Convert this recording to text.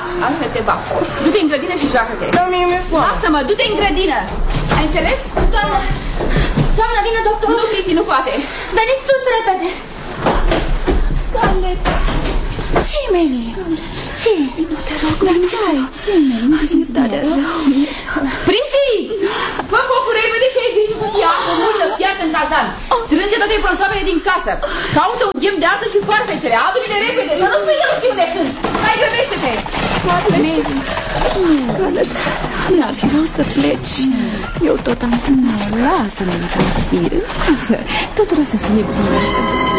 taci, altfel te bat. Du-te în grădină și joacă-te. Dar mie mi-e foame. Lasă-mă, du-te în grădină. Ai înțeles? Doamna, vine doctorul. Nu, Cristi, nu poate. Veniți sus repede. Scarlett. Ce-i, Meli? Ce? Nu te rog, dar ce ai? Ce, Meli? Nu te simți bine? Cristi! Fă focul repede și ai grijă să fie apă multă fiată în cazan. Strânge toate prosopele din casă. Caută un ghem de asă și foarfecele. Adu-mi de repede, să nu spui că nu știu unde sunt. Hai, grăbește-te! Meli. Scarlett, n-ar fi rău să pleci. Eu tot am să-mi lasă, Meli, Conspir. Totul o să fie bine.